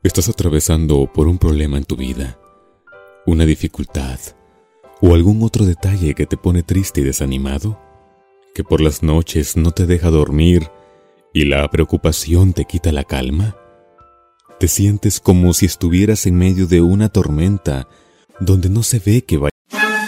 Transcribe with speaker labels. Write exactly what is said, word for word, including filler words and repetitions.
Speaker 1: ¿Estás atravesando por un problema en tu vida, una dificultad o algún otro detalle que te pone triste y desanimado? ¿Que por las noches no te deja dormir y la preocupación te quita la calma? ¿Te sientes como si estuvieras en medio de una tormenta donde no se ve que vaya